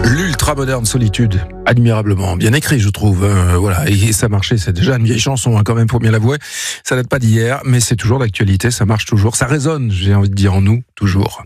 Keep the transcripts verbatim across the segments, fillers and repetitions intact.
L'ultra moderne solitude, admirablement bien écrit, je trouve. Euh, voilà, et ça marchait, c'est déjà une vieille chanson, hein, quand même, faut bien l'avouer. Ça date pas d'hier, mais c'est toujours d'actualité, ça marche toujours, ça résonne, j'ai envie de dire en nous, toujours.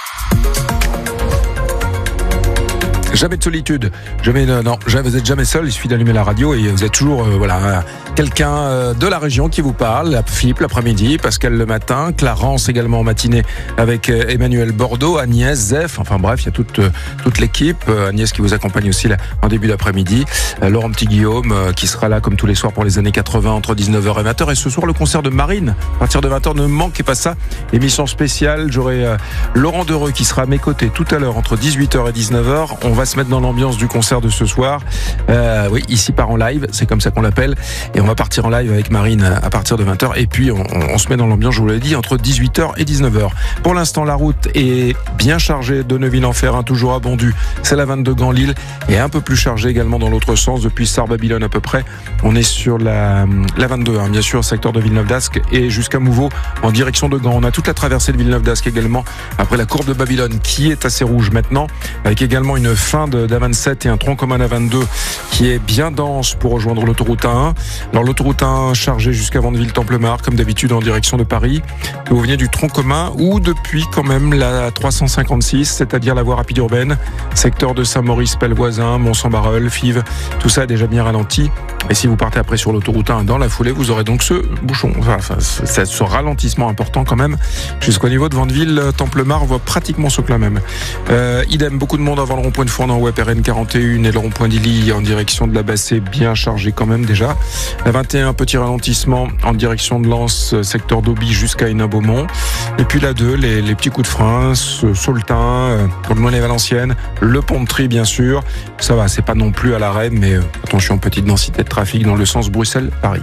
Jamais de solitude, jamais euh, non, jamais, vous êtes jamais seul. Il suffit d'allumer la radio et vous êtes toujours euh, voilà quelqu'un euh, de la région qui vous parle. La F I P l'après-midi, Pascal le matin, Clarence également en matinée avec euh, Emmanuel Bordeaux, Agnès, Zef. Enfin bref, il y a toute euh, toute l'équipe. Euh, Agnès qui vous accompagne aussi là, en début d'après-midi. Euh, Laurent Petit-Guillaume euh, qui sera là comme tous les soirs pour les années quatre-vingts entre dix-neuf heures et vingt heures. Et ce soir le concert de Marine à partir de vingt heures. Ne manquez pas ça. Émission spéciale. J'aurai euh, Laurent Dereux qui sera à mes côtés tout à l'heure entre dix-huit heures et dix-neuf heures. On va se mettre dans l'ambiance du concert de ce soir. Euh, oui, ici part en live, c'est comme ça qu'on l'appelle. Et on va partir en live avec Marine à partir de vingt heures. Et puis, on, on se met dans l'ambiance, je vous l'ai dit, entre dix-huit heures et dix-neuf heures. Pour l'instant, la route est bien chargée de Neuville-en-Ferrain, toujours à Bondu. C'est la vingt-deux Gand-Lille. Et un peu plus chargée également dans l'autre sens, depuis Sarre-Babylone à peu près. On est sur la, la vingt-deux, hein, bien sûr, secteur de Villeneuve-d'Ascq et jusqu'à Mouveau en direction de Gand. On a toute la traversée de Villeneuve-d'Ascq également, après la courbe de Babylone qui est assez rouge maintenant, avec également une fin de d'A vingt-sept et un tronc commun d'A vingt-deux qui est bien dense pour rejoindre l'autoroute A un. Alors l'autoroute A un chargée jusqu'à Vandeville-Templemar, comme d'habitude en direction de Paris. Que vous venez du tronc commun ou depuis quand même la trois cent cinquante-six, c'est-à-dire la voie rapide urbaine, secteur de Saint-Maurice, Pellevoisin, Mont-Saint-Barreul, Fives, tout ça est déjà bien ralenti. Et si vous partez après sur l'autoroute A un dans la foulée, vous aurez donc ce bouchon, enfin, ce, ce ralentissement important quand même, jusqu'au niveau de Vandeville-Templemar, on voit pratiquement ce plat même. Euh, idem, beaucoup de monde avant le rond-point de Fournan ou R N quarante et un et le rond-point d'Illy en direction de la Bassée, bien chargé quand même déjà. La vingt et un, petit ralentissement en direction de Lens, secteur d'Auby jusqu'à Hénin-Beaumont. Et puis la deux, les, les petits coups de frein, Saultin, Courbevoie-les-Valenciennes, le pont de Tri bien sûr. Ça va, c'est pas non plus à l'arrêt, mais euh, attention, petite densité de trafic dans le sens Bruxelles-Paris.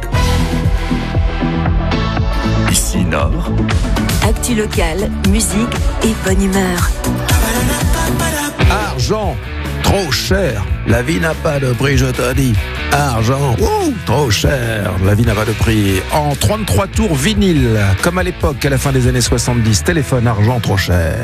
Ici Nord. Actu locale, musique et bonne humeur. Argent, trop cher. La vie n'a pas de prix, je te dis. Argent, ouh, trop cher. La vie n'a pas de prix. En trente-trois tours vinyle, comme à l'époque, à la fin des années soixante-dix. Téléphone, argent, trop cher.